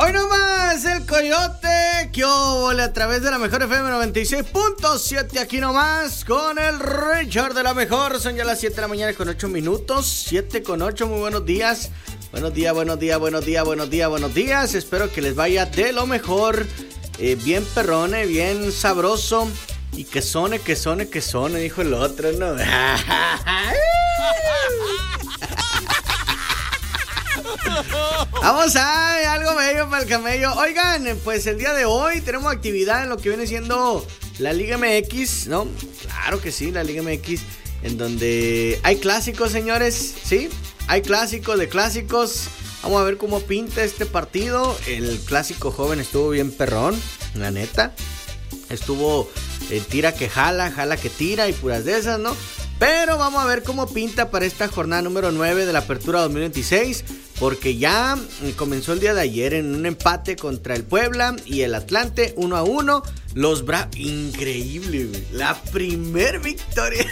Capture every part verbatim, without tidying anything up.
Hoy nomás el Coyote, que óvole, a través de la Mejor F M noventa y seis punto siete, aquí nomás con el Richard de la Mejor. Son ya las siete de la mañana con ocho minutos, siete con ocho, muy buenos días. Buenos días, buenos días, buenos días, buenos días, buenos días. Espero que les vaya de lo mejor, eh, bien perrone, bien sabroso. Y que sone, que sone, que sone, dijo el otro, ¿no? Vamos a algo bello para el camello. Oigan, pues el día de hoy tenemos actividad en lo que viene siendo la Liga M X, ¿no? Claro que sí, la Liga M X, en donde hay clásicos, señores, ¿sí? Hay clásicos de clásicos. Vamos a ver cómo pinta este partido. El clásico joven estuvo bien perrón, la neta. Estuvo el tira que jala, jala que tira y puras de esas, ¿no? Pero vamos a ver cómo pinta para esta jornada número nueve de la Apertura dos mil veintiséis. Porque ya comenzó el día de ayer en un empate contra el Puebla y el Atlante, uno a uno. Los Bravos, increíble, güey. La primer victoria.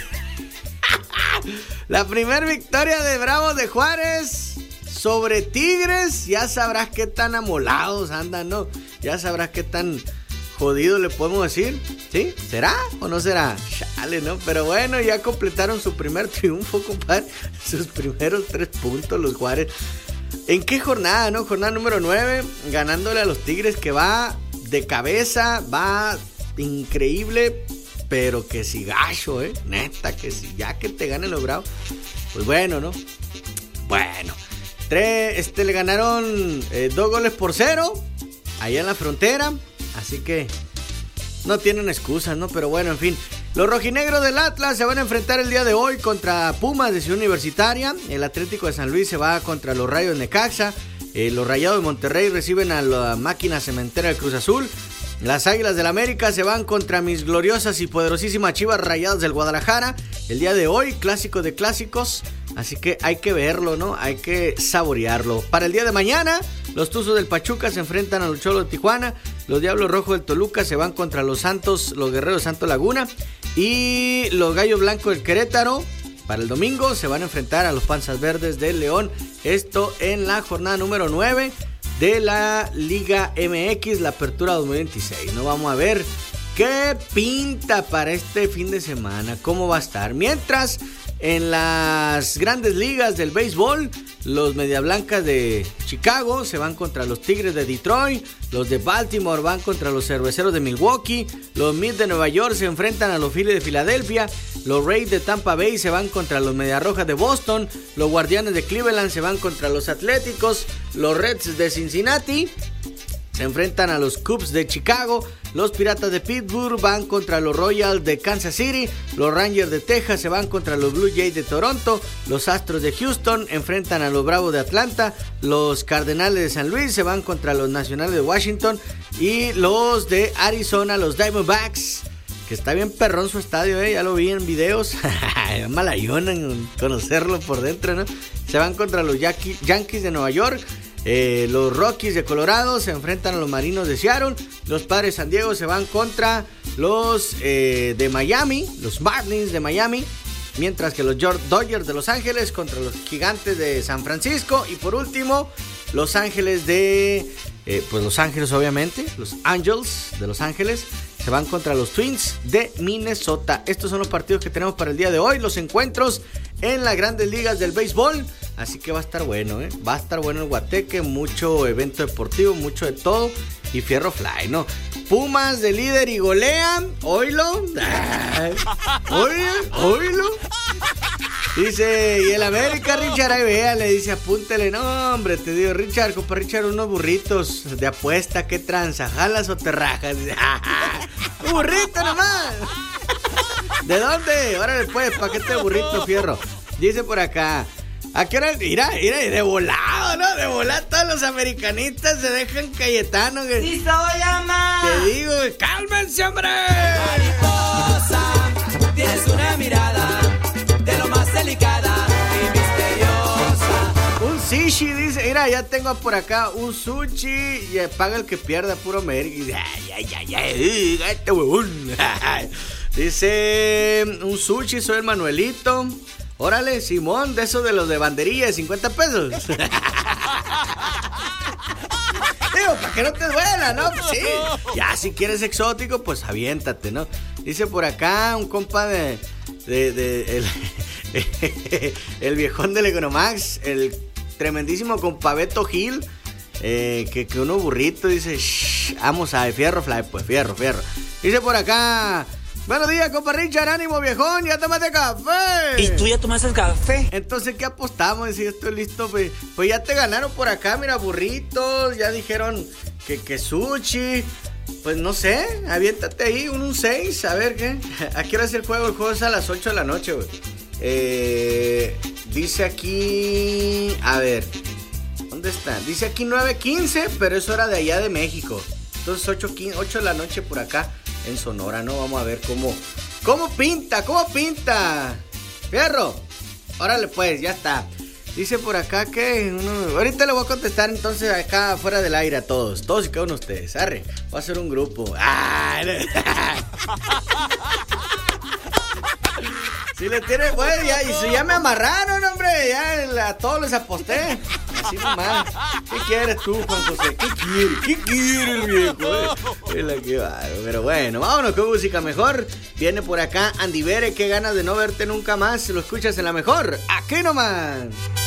La primer victoria de Bravos de Juárez sobre Tigres. Ya sabrás qué tan amolados andan, ¿no? Ya sabrás qué tan jodido le podemos decir, ¿sí? ¿Será o no será? Chale, ¿no? Pero bueno, ya completaron su primer triunfo, compadre. Sus primeros tres puntos los Juárez. ¿En qué jornada, no? Jornada número nueve, ganándole a los Tigres, que va de cabeza, va increíble, pero que si gacho, ¿eh? Neta, que si ya que te ganen los Bravos, pues bueno, ¿no? Bueno, tres, este, le ganaron eh, dos goles por cero, allá en la frontera. Así que no tienen excusas, ¿no? Pero bueno, en fin. Los rojinegros del Atlas se van a enfrentar el día de hoy contra Pumas de Ciudad Universitaria. El Atlético de San Luis se va contra los Rayos Necaxa. Eh, los Rayados de Monterrey reciben a la máquina cementera del Cruz Azul. Las Águilas del América se van contra mis gloriosas y poderosísimas Chivas Rayadas del Guadalajara. El día de hoy, clásico de clásicos. Así que hay que verlo, ¿no? Hay que saborearlo. Para el día de mañana, los Tuzos del Pachuca se enfrentan a los Cholos de Tijuana. Los Diablos Rojos del Toluca se van contra los Santos, los Guerreros de Santo Laguna. Y los Gallos Blancos del Querétaro, para el domingo, se van a enfrentar a los Panzas Verdes del León. Esto en la jornada número nueve de la Liga M X, la Apertura dos mil veintiséis. No, vamos a ver qué pinta para este fin de semana, cómo va a estar. Mientras, en las grandes ligas del béisbol, los Media Blancas de Chicago se van contra los Tigres de Detroit. Los de Baltimore van contra los Cerveceros de Milwaukee. Los Mets de Nueva York se enfrentan a los Phillies de Filadelfia. Los Rays de Tampa Bay se van contra los Medias Rojas de Boston. Los Guardianes de Cleveland se van contra los Atléticos. Los Reds de Cincinnati se enfrentan a los Cubs de Chicago. Los Piratas de Pittsburgh van contra los Royals de Kansas City. Los Rangers de Texas se van contra los Blue Jays de Toronto. Los Astros de Houston enfrentan a los Bravos de Atlanta. Los Cardenales de San Luis se van contra los Nacionales de Washington. Y los de Arizona, los Diamondbacks, que está bien perrón su estadio, ¿eh? Ya lo vi en videos. Malayón en conocerlo por dentro, ¿no? Se van contra los Yankees de Nueva York. Eh, los Rockies de Colorado se enfrentan a los Marinos de Seattle. Los Padres de San Diego se van contra los eh, de Miami, los Marlins de Miami. Mientras que los Dodgers de Los Ángeles contra los Gigantes de San Francisco. Y por último, Los Ángeles de... Eh, pues Los Ángeles, obviamente. Los Angels de Los Ángeles se van contra los Twins de Minnesota. Estos son los partidos que tenemos para el día de hoy. Los encuentros en las grandes ligas del béisbol. Así que va a estar bueno, ¿eh? Va a estar bueno el guateque. Mucho evento deportivo, mucho de todo. Y fierro fly, ¿no? Pumas de líder y golean. Oilo. Oilo, oilo. Dice, y el América, Richard, ahí vea, le dice, apúntele. No, hombre, te digo, Richard, compa Richard, unos burritos de apuesta. ¿Qué tranza? ¿Jalas o te rajas? ¡Un burrito nomás! ¿De dónde? Órale, pues, paquete de burrito, fierro. Dice por acá, ¿a qué hora? Mira, mira, de volado, ¿no? De volado todos los americanistas se dejan Cayetano. Que... ¡Sí soy, ama! Te digo, cálmense, hombre. Mariposa, tienes una mirada de lo más delicada y misteriosa. Un sushi, dice, mira, ya tengo por acá un sushi y paga el que pierda, puro América. Ay, ay, ay, ay, este huevón. Dice, un sushi, soy el Manuelito. Órale, Simón, de esos de los de banderilla de cincuenta pesos. Digo, para que no te duela, ¿no? Pues sí. Ya si quieres exótico, pues aviéntate, ¿no? Dice por acá un compa de... de, de el, el viejón del Economax, el tremendísimo compa Beto Gil, eh, que, que uno burrito dice, shh, vamos a fierro, fly, pues fierro, fierro. Dice por acá... Buenos días, compa Richard, ánimo viejón, ya tomaste café. ¿Y tú ya tomaste el café? Entonces, ¿qué apostamos? Si estoy listo, pues, pues ya te ganaron por acá, mira, burritos, ya dijeron que, que sushi, pues no sé, aviéntate ahí, un, un seis, a ver qué. ¿A qué hora es el juego? El juego es a las ocho de la noche, güey. Eh, dice aquí, a ver, ¿dónde está? Dice aquí nueve quince, pero es hora de allá de México. Entonces ocho, quince, ocho de la noche por acá. En Sonora, ¿no? Vamos a ver cómo... ¿Cómo pinta? ¿Cómo pinta? Fierro. Órale pues, ya está. Dice por acá que... Uno, ahorita le voy a contestar entonces acá fuera del aire a todos. Todos y cada uno de ustedes. Arre. Voy a hacer un grupo. ¡Ah! Si le tiene... Bueno, ya, y si ya me amarraron, hombre. Ya a todos les aposté. Así nomás. ¿Qué quieres tú, Juan José? ¿Qué quieres? ¿Qué quieres, viejo? Eh? Qué bárbaro. Pero bueno, vámonos con música mejor. Viene por acá Andy Bere. Qué ganas de no verte nunca más. Lo escuchas en la mejor. Aquí nomás.